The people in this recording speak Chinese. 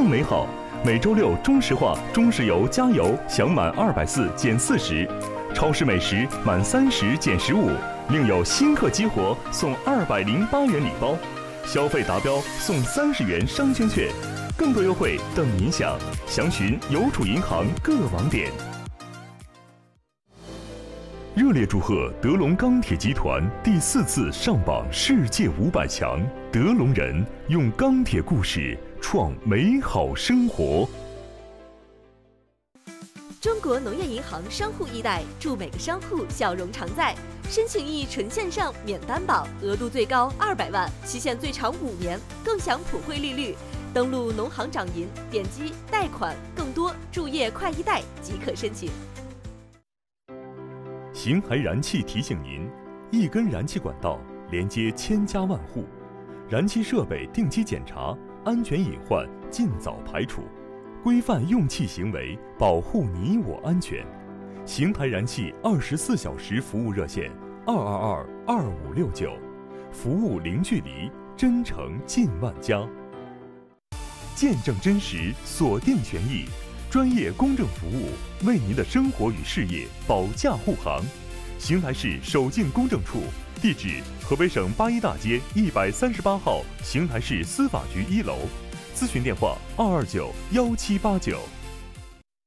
美好。每周六中石化、中石油加油享满240减40，超市美食满30减15，另有新客激活送208元礼包，消费达标送30元商圈券，更多优惠等您享。详询邮储银行各网点。热烈祝贺德龙钢铁集团第4次上榜世界500强，德龙人用钢铁故事创美好生活。 中国农业银行商户易贷，祝每个商户笑容常在。申请易纯线上免担保，额度最高200万，期限最长5年，更享普惠利率。登录农行掌银，点击贷款，更多注业快易贷即可申请。 邢台燃气提醒您：一根燃气管道连接千家万户，燃气设备定期检查，安全隐患尽早排除，规范用气行为，保护你我安全。邢台燃气24小时服务热线222-2569，服务零距离，真诚近万家。见证真实，锁定权益，专业公正服务，为您的生活与事业保驾护航。邢台市守静公证处，地址河北省八一大街138号邢台市司法局1楼，咨询电话229-1789。